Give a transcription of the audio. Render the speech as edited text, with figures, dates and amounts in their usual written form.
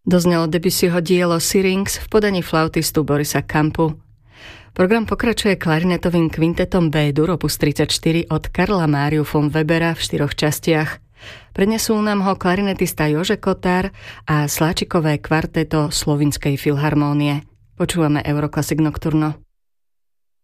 Doznelo Debussyho dielo Syrinx v podaní flautistu Borisa Kampu. Program pokračuje klarinetovým kvintetom B-dur opus 34 od Karla Máriu von Webera v 4 častiach. Prednesú nám ho klarinetista Jože Kotár a sláčikové kvarteto Slovinskej filharmónie. Počúvame Euroclassic Nocturno.